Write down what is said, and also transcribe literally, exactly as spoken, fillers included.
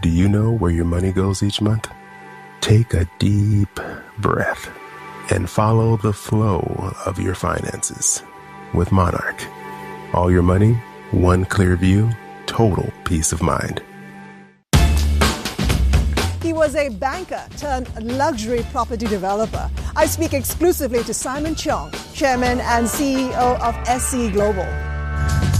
Do you know where your money goes each month? Take a deep breath and follow the flow of your finances with Monarch. All your money, one clear view, total peace of mind. He was a banker turned luxury property developer. I speak exclusively to Simon Cheong, Chairman and C E O of S C Global.